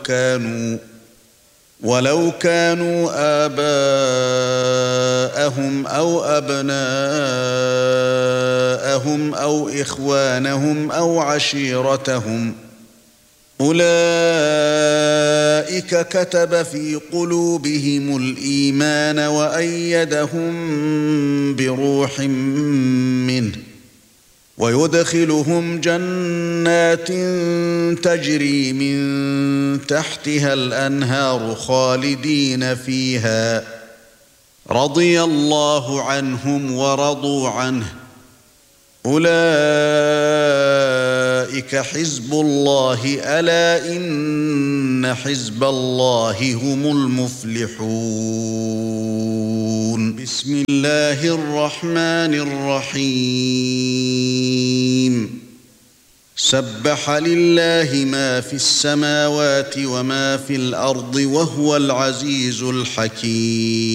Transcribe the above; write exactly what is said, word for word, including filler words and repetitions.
كانوا ولو كانوا آباءهم أو أبناءهم أو إخوانهم أو عشيرتهم أولئك كتب في قلوبهم الإيمان وأيدهم بروح منه ويدخلهم جنات تجري من تحتها الأنهار خالدين فيها رضي الله عنهم ورضوا عنه أولئك حزب الله ألا إن حزب الله هم المفلحون بسم الله الرحمن الرحيم سبح لله ما في السماوات وما في الأرض وهو العزيز الحكيم